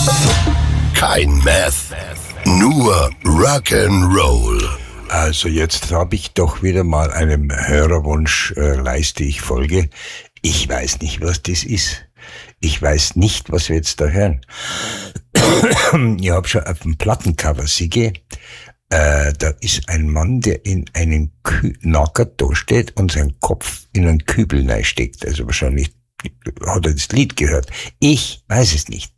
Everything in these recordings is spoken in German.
Kein Meth, nur Rock'n'Roll. Also jetzt habe ich doch wieder mal einem Hörerwunsch, leiste ich Folge. Ich weiß nicht, was das ist. Ich weiß nicht, was wir jetzt da hören. Ich habe schon auf dem Plattencover Sigge. Da ist ein Mann, der in einem nackert da steht und seinen Kopf in einen Kübel reinsteckt. Also wahrscheinlich hat er das Lied gehört. Ich weiß es nicht.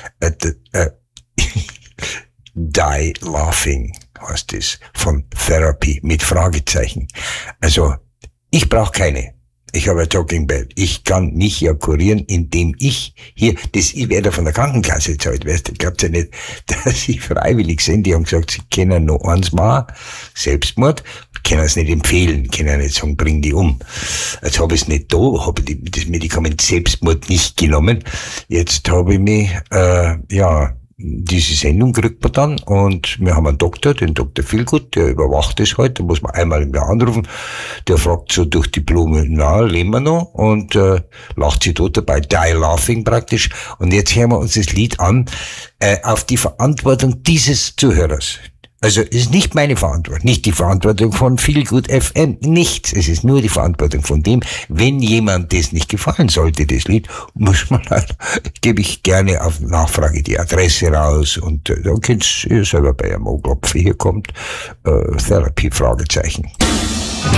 Die Laughing heißt es, von Therapy mit Fragezeichen. Also, ich brauche keine. Ich habe ein Talking Bed. Ich kann mich ja kurieren, indem ich hier, ich werde von der Krankenkasse gezahlt, weißt du, glaubt ja nicht, dass ich freiwillig sind. Die haben gesagt, sie können noch eins machen, Selbstmord, können es nicht empfehlen, können nicht sagen, bring die um. Jetzt habe ich es nicht da, habe das Medikament Selbstmord nicht genommen. Jetzt habe ich mich, diese Sendung kriegt man dann und wir haben einen Doktor, den Dr. Feelgood, der überwacht das halt, da muss man einmal im Jahr anrufen, der fragt so durch die Blume, na, leben wir noch? Und lacht sich dort dabei, die Laughing praktisch. Und jetzt hören wir uns das Lied an, auf die Verantwortung dieses Zuhörers. Also es ist nicht meine Verantwortung, nicht die Verantwortung von Feelgood FM, nichts. Es ist nur die Verantwortung von dem, wenn jemand das nicht gefallen sollte, das Lied, muss man halt, gebe ich gerne auf Nachfrage die Adresse raus und dann könnt ihr selber bei einem Oglopfen, hier kommt Therapie, Fragezeichen.